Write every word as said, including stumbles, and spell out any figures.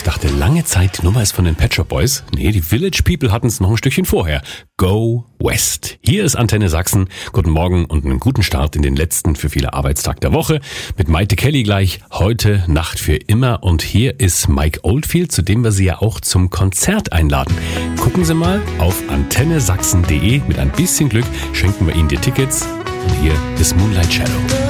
Ich dachte lange Zeit, die Nummer ist von den Pet Shop Boys. Nee, die Village People hatten es noch ein Stückchen vorher. Go West. Hier ist Antenne Sachsen. Guten Morgen und einen guten Start in den letzten für viele Arbeitstag der Woche. Mit Maite Kelly gleich. Heute Nacht für immer. Und hier ist Mike Oldfield, zu dem wir Sie ja auch zum Konzert einladen. Gucken Sie mal auf antenne sachsen punkt de. Mit ein bisschen Glück schenken wir Ihnen die Tickets. Und hier ist Moonlight Shadow.